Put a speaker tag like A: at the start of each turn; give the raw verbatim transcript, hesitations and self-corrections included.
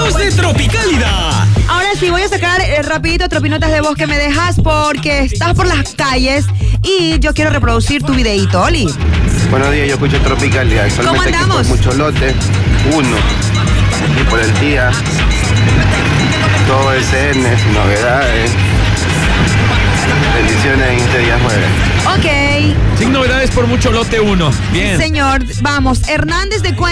A: voz de Tropicálida.
B: Ahora sí, voy a sacar eh, rapidito tropinotas de voz que me dejas porque estás por las calles y yo quiero reproducir tu videíto, Oli.
C: Buenos días, yo escucho Tropicálida.
B: ¿Cómo
C: Actualmente aquí
B: andamos?
C: por mucho lote, uno. Aquí por el día. Todo S N, sin novedades. Bendiciones en este día jueves.
B: Ok.
A: Sin novedades por mucho lote uno. Bien.
B: Señor, vamos. Hernández de Cuenca.